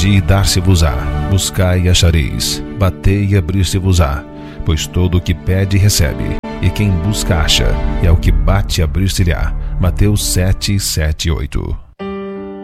Pedi e dar-se-vos-á, buscai e achareis, batei e abrir-se-vos-á, pois todo o que pede recebe, e quem busca acha, e ao que bate abrir-se-lhe-á. Mateus 7:7-8.